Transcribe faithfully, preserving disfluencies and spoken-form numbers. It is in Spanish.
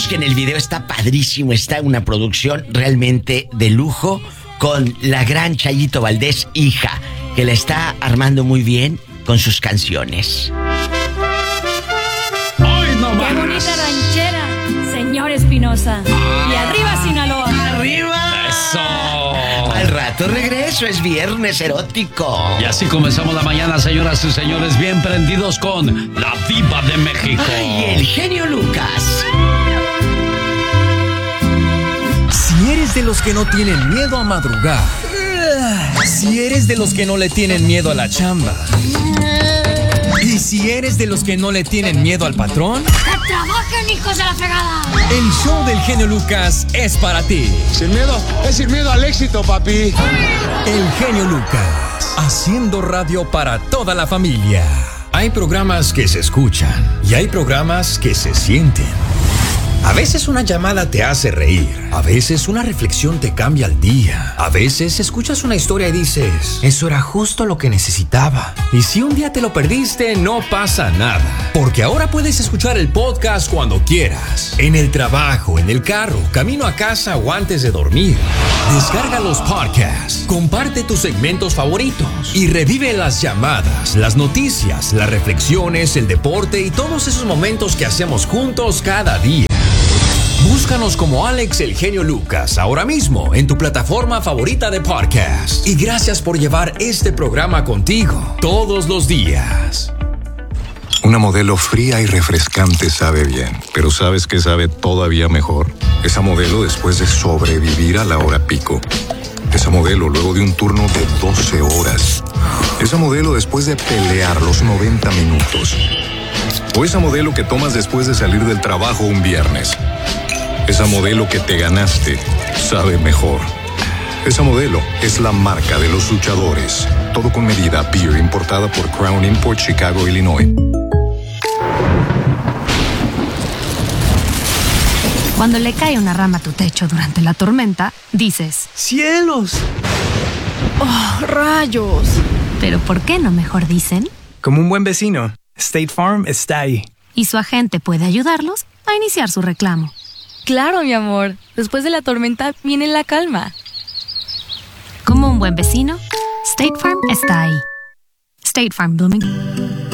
Busquen el video, está padrísimo, está una producción realmente de lujo con la gran Chayito Valdés, hija, que la está armando muy bien con sus canciones. ¡Ay, no más! ¡Qué bonita ranchera, señor Espinosa! Ah, ¡Y arriba Sinaloa! ¡Arriba! ¡Eso! Al rato regreso, es viernes erótico. Y así comenzamos la mañana, señoras y señores, bien prendidos con la Diva de México. ¡Ay, el genio Lucas! Si eres de los que no tienen miedo a madrugar, si eres de los que no le tienen miedo a la chamba, y si eres de los que no le tienen miedo al patrón, ¡Que trabajen, hijos de la fregada! el show del genio Lucas es para ti. Sin miedo, es sin miedo al éxito, papi. El genio Lucas, haciendo radio para toda la familia. Hay programas que se escuchan y hay programas que se sienten. A veces una llamada te hace reír, a veces una reflexión te cambia el día, a veces escuchas una historia y dices, eso era justo lo que necesitaba. Y si un día te lo perdiste, no pasa nada, porque ahora puedes escuchar el podcast cuando quieras, en el trabajo, en el carro, camino a casa o antes de dormir. Descarga los podcasts, comparte tus segmentos favoritos y revive las llamadas, las noticias, las reflexiones, el deporte y todos esos momentos que hacemos juntos cada día. Búscanos como Alex el Genio Lucas ahora mismo en tu plataforma favorita de podcast. Y gracias por llevar este programa contigo todos los días. Una modelo fría y refrescante sabe bien, pero ¿sabes qué sabe todavía mejor? Esa modelo después de sobrevivir a la hora pico. Esa modelo luego de un turno de doce horas. Esa modelo después de pelear los noventa minutos. O esa modelo que tomas después de salir del trabajo un viernes. Esa modelo que te ganaste sabe mejor. Esa modelo es la marca de los luchadores. Todo con medida. Beer importada por Crown Import, Chicago, Illinois. Cuando le cae una rama a tu techo durante la tormenta, dices, ¡cielos! ¡Oh, rayos! ¿pero por qué no mejor dicen? Como un buen vecino, State Farm está ahí. Y su agente puede ayudarlos a iniciar su reclamo. Claro, mi amor. Después de la tormenta viene la calma. Como un buen vecino, State Farm está ahí. State Farm Blooming.